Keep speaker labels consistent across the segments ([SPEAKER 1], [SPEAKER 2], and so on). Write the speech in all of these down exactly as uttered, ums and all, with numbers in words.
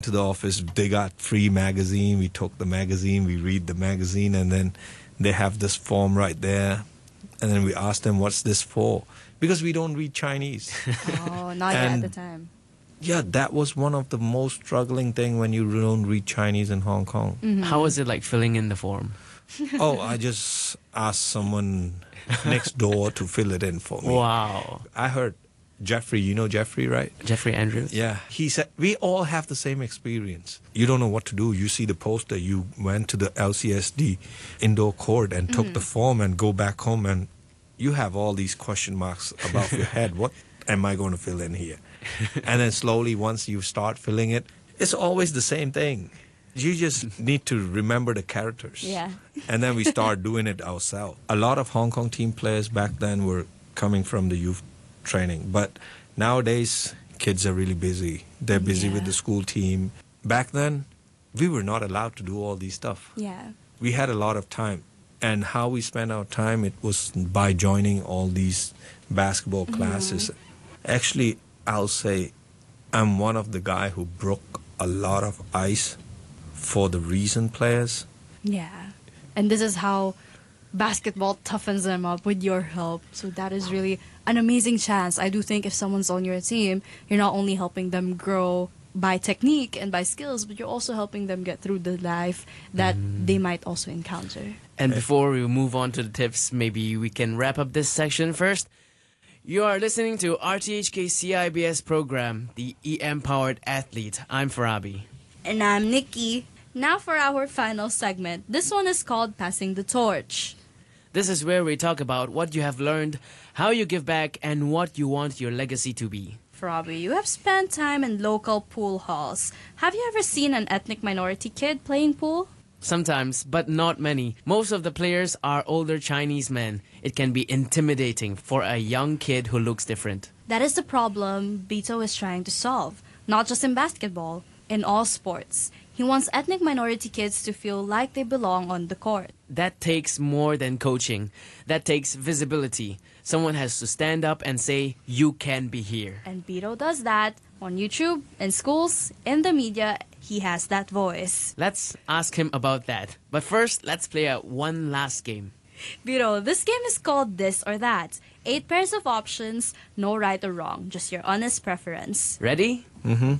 [SPEAKER 1] to the office. They got free magazine. We took the magazine. We read the magazine, and then they have this form right there. And then we asked them, what's this for? Because we don't read Chinese.
[SPEAKER 2] Oh, not yet at the time.
[SPEAKER 1] Yeah, that was one of the most struggling thing when you don't read Chinese in Hong Kong.
[SPEAKER 2] Mm-hmm.
[SPEAKER 3] How was it like filling in the form?
[SPEAKER 1] Oh, I just asked someone next door to fill it in for me.
[SPEAKER 3] Wow.
[SPEAKER 1] I heard Jeffrey, you know Jeffrey, right?
[SPEAKER 3] Jeffrey Andrews?
[SPEAKER 1] Yeah. He said, we all have the same experience. You don't know what to do. You see the poster, you went to the L C S D indoor court and took
[SPEAKER 2] Mm-hmm.
[SPEAKER 1] the form and go back home and you have all these question marks above your head. What am I going to fill in here? And then slowly, once you start filling it, it's always the same thing. You just need to remember the characters.
[SPEAKER 2] Yeah.
[SPEAKER 1] And then we start doing it ourselves. A lot of Hong Kong team players back then were coming from the youth training. But nowadays, kids are really busy. They're busy
[SPEAKER 2] Yeah.
[SPEAKER 1] with the school team. Back then, we were not allowed to do all these stuff.
[SPEAKER 2] Yeah.
[SPEAKER 1] We had a lot of time. And how we spent our time, it was by joining all these basketball classes. Actually, I'll say I'm one of the guy who broke a lot of ice for the recent players.
[SPEAKER 2] Yeah. And this is how basketball toughens them up with your help. So that is really an amazing chance. I do think if someone's on your team, you're not only helping them grow by technique and by skills, but you're also helping them get through the life that they might also encounter.
[SPEAKER 3] And before we move on to the tips, maybe we can wrap up this section first. You are listening to R T H K C I B S program, The E M-Powered Athlete. I'm Farabi.
[SPEAKER 2] And I'm Nikki. Now for our final segment. This one is called Passing the Torch.
[SPEAKER 3] This is where we talk about what you have learned, how you give back, and what you want your legacy to be.
[SPEAKER 2] Robbie, you have spent time in local pool halls. Have you ever seen an ethnic minority kid playing pool?
[SPEAKER 3] Sometimes, but not many. Most of the players are older Chinese men. It can be intimidating for a young kid who looks different.
[SPEAKER 2] That is the problem Beto is trying to solve. Not just in basketball, in all sports. He wants ethnic minority kids to feel like they belong on the court.
[SPEAKER 3] That takes more than coaching. That takes visibility. Someone has to stand up and say, you can be here.
[SPEAKER 2] And Beto does that on YouTube, in schools, in the media. He has that voice.
[SPEAKER 3] Let's ask him about that. But first, let's play a one last game.
[SPEAKER 2] Beto, this game is called This or That. Eight pairs of options, no right or wrong, just your honest preference.
[SPEAKER 3] Ready?
[SPEAKER 1] Mm-hmm.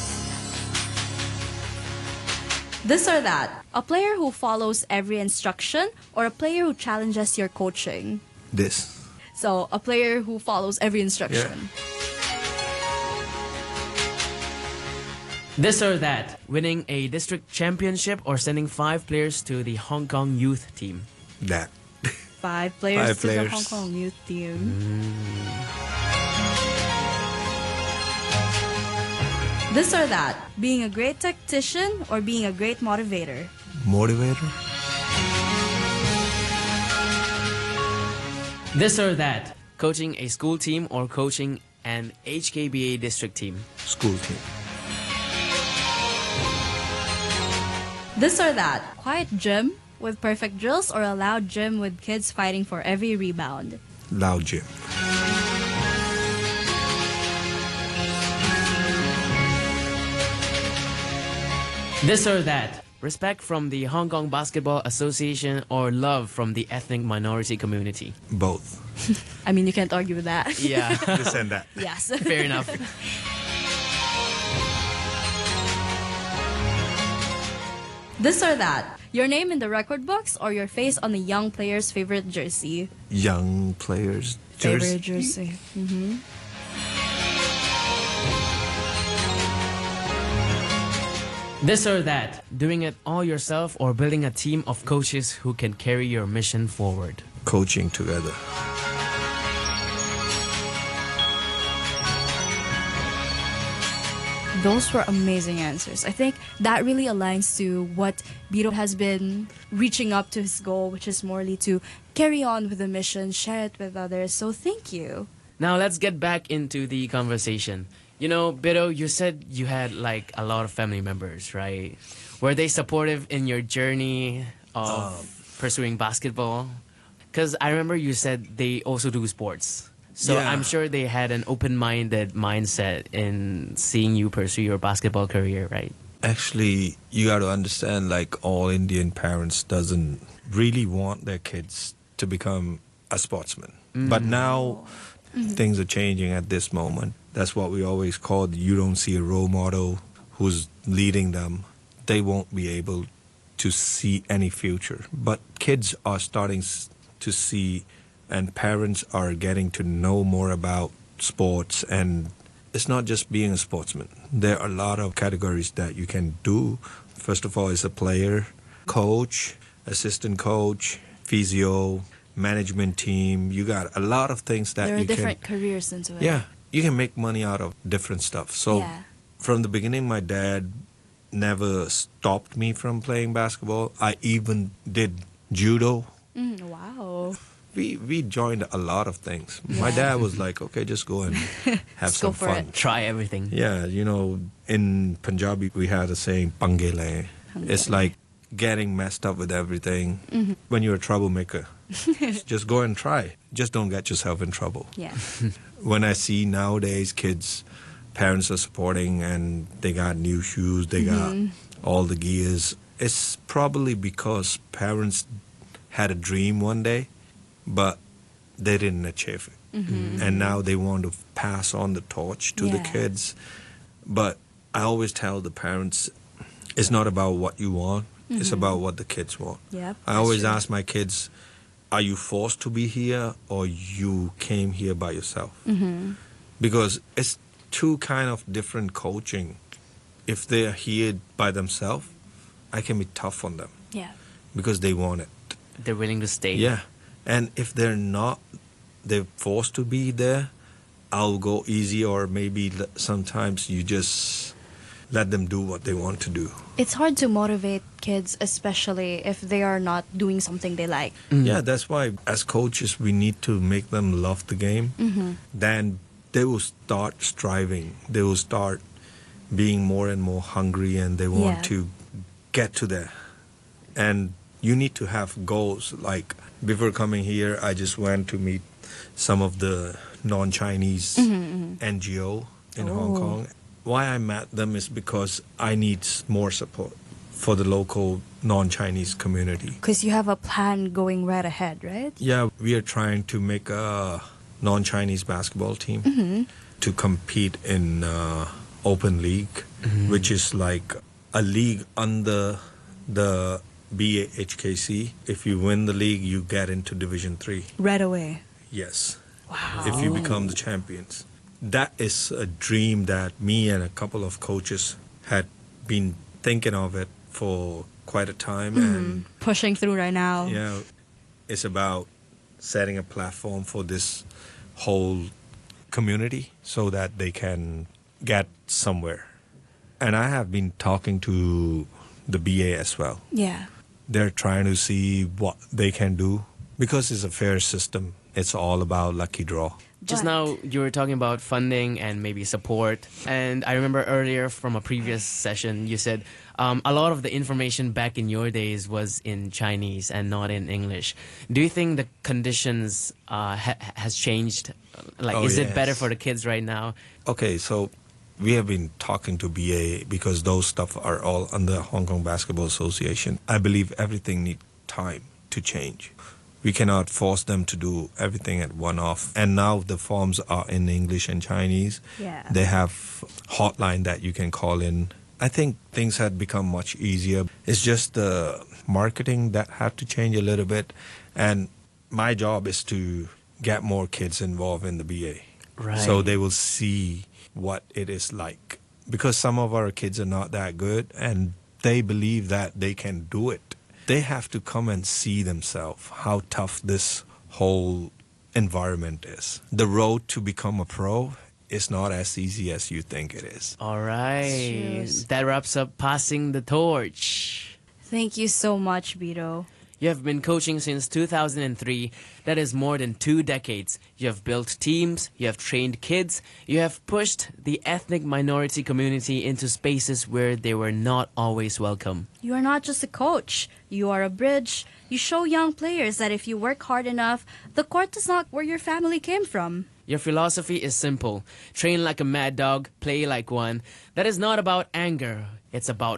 [SPEAKER 2] This or that, a player who follows every instruction or a player who challenges your coaching.
[SPEAKER 1] This.
[SPEAKER 2] So, a player who follows every instruction.
[SPEAKER 3] This or that, winning a district championship or sending five players to the Hong Kong youth team.
[SPEAKER 1] That.
[SPEAKER 2] Five players
[SPEAKER 1] Five
[SPEAKER 2] to
[SPEAKER 1] players.
[SPEAKER 2] the Hong Kong youth team. This or that, being a great tactician or being a great motivator.
[SPEAKER 1] Motivator?
[SPEAKER 3] This or that, coaching a school team or coaching an H K B A district team.
[SPEAKER 1] School team.
[SPEAKER 2] This or that, quiet gym with perfect drills or a loud gym with kids fighting for every rebound.
[SPEAKER 1] Loud gym.
[SPEAKER 3] This or that, respect from the Hong Kong Basketball Association or love from the ethnic minority community.
[SPEAKER 1] Both.
[SPEAKER 2] I mean, you can't argue with that.
[SPEAKER 3] Yeah,
[SPEAKER 1] This and that.
[SPEAKER 2] Yes.
[SPEAKER 3] fair enough.
[SPEAKER 2] This or that, your name in the record books or your face on the young player's favorite jersey.
[SPEAKER 1] Young players.
[SPEAKER 2] Favorite
[SPEAKER 1] Jersey.
[SPEAKER 2] jersey. Mm-hmm.
[SPEAKER 3] This or that, doing it all yourself or building a team of coaches who can carry your mission forward.
[SPEAKER 1] Coaching together.
[SPEAKER 2] Those were amazing answers. I think that really aligns to what Beto has been reaching up to his goal, which is morely to carry on with the mission, share it with others. So thank you.
[SPEAKER 3] Now let's get back into the conversation. You know, Beto, you said you had like a lot of family members, right? Were they supportive in your journey of pursuing basketball? Because I remember you said they also do sports. So
[SPEAKER 1] Yeah.
[SPEAKER 3] I'm sure they had an open-minded mindset in seeing you pursue your basketball career, right?
[SPEAKER 1] Actually, you got to understand, like all Indian parents doesn't really want their kids to become a sportsman. But now things are changing at this moment. That's what we always call, you don't see a role model who's leading them. They won't be able to see any future. But kids are starting s- to see, and parents are getting to know more about sports, and it's not just being a sportsman. There are a lot of categories that you can do. First of all, as a player, coach, assistant coach, physio, management team. You got a lot of things that
[SPEAKER 2] There are
[SPEAKER 1] you
[SPEAKER 2] different
[SPEAKER 1] can.
[SPEAKER 2] careers into it.
[SPEAKER 1] Yeah, you can make money out of different stuff. So
[SPEAKER 2] Yeah.
[SPEAKER 1] from the beginning, my dad never stopped me from playing basketball. I even did judo.
[SPEAKER 2] Mm, wow.
[SPEAKER 1] We we joined a lot of things. My
[SPEAKER 2] Yeah.
[SPEAKER 1] dad was like, "Okay, just go and have
[SPEAKER 2] Just go
[SPEAKER 1] some
[SPEAKER 2] for
[SPEAKER 1] fun."
[SPEAKER 2] it.
[SPEAKER 3] Try everything.
[SPEAKER 1] Yeah, you know, in Punjabi we had a saying, "Pangele." It's like getting messed up with everything.
[SPEAKER 2] Mm-hmm.
[SPEAKER 1] When you're a troublemaker, just go and try. Just don't get yourself in trouble.
[SPEAKER 2] Yeah.
[SPEAKER 1] When I see nowadays kids, parents are supporting and they got new shoes, they got all the gears. It's probably because parents had a dream one day, but they didn't achieve it. And now they want to pass on the torch to the
[SPEAKER 2] Yeah.
[SPEAKER 1] kids. But I always tell the parents, it's not about what you want, it's about what the kids want.
[SPEAKER 2] Yep,
[SPEAKER 1] I
[SPEAKER 2] that's
[SPEAKER 1] always
[SPEAKER 2] true.
[SPEAKER 1] ask my kids, are you forced to be here or you came here by yourself? Because it's two kind of different coaching. If they're here by themselves, I can be tough on them
[SPEAKER 2] Yeah.
[SPEAKER 1] because they want it.
[SPEAKER 3] They're willing to stay.
[SPEAKER 1] Yeah. And if they're not, they're forced to be there, I'll go easy, or maybe l- sometimes you just let them do what they want to do.
[SPEAKER 2] It's hard to motivate kids, especially if they are not doing something they like.
[SPEAKER 1] Yeah, that's why as coaches we need to make them love the game. Then they will start striving. They will start being more and more hungry, and they want
[SPEAKER 2] Yeah.
[SPEAKER 1] to get to there. And you need to have goals. Like before coming here, I just went to meet some of the non-Chinese N G O in Hong
[SPEAKER 2] Oh.
[SPEAKER 1] Kong. Why I met them is because I need s- more support for the local non-Chinese community.
[SPEAKER 2] Because you have a plan going right ahead, right?
[SPEAKER 1] Yeah, we are trying to make a non-Chinese basketball team to compete in uh, Open League, which is like a league under the B A H K C. If you win the league, you get into Division Three.
[SPEAKER 2] Right away.
[SPEAKER 1] Yes,
[SPEAKER 2] Wow.
[SPEAKER 1] if you become the champions. That is a dream that me and a couple of coaches had been thinking of it for quite a time, and
[SPEAKER 2] Pushing through right now.
[SPEAKER 1] yeah, it's about setting a platform for this whole community so that they can get somewhere. And I have been talking to the B A as well.
[SPEAKER 2] Yeah.
[SPEAKER 1] They're trying to see what they can do because it's a fair system. It's all about lucky draw.
[SPEAKER 3] Just
[SPEAKER 2] But-
[SPEAKER 3] now, you were talking about funding and maybe support. And I remember earlier from a previous session, you said um, a lot of the information back in your days was in Chinese and not in English. Do you think the conditions uh, ha- has changed? Like,
[SPEAKER 1] Oh,
[SPEAKER 3] is it better
[SPEAKER 1] yes.
[SPEAKER 3] for the kids right now?
[SPEAKER 1] Okay, so we have been talking to B A because those stuff are all under Hong Kong Basketball Association. I believe everything needs time to change. We cannot force them to do everything at one off. And now the forms are in English and Chinese.
[SPEAKER 2] Yeah.
[SPEAKER 1] They have hotline that you can call in. I think things had become much easier. It's just the marketing that had to change a little bit. And my job is to get more kids involved in the B A.
[SPEAKER 3] Right.
[SPEAKER 1] So they will see what it is like. Because some of our kids are not that good and they believe that they can do it. They have to come and see themselves how tough this whole environment is. The road to become a pro is not as easy as you think it is.
[SPEAKER 3] All right.
[SPEAKER 2] Cheers.
[SPEAKER 3] That wraps up Passing the Torch.
[SPEAKER 2] Thank you so much, Bito.
[SPEAKER 3] You have been coaching since two thousand three. That is more than two decades. You have built teams, you have trained kids, you have pushed the ethnic minority community into spaces where they were not always welcome.
[SPEAKER 2] You are not just a coach. You are a bridge. You show young players that if you work hard enough, the court is not where your family came from.
[SPEAKER 3] Your philosophy is simple. Train like a mad dog, play like one. That is not about anger. It's about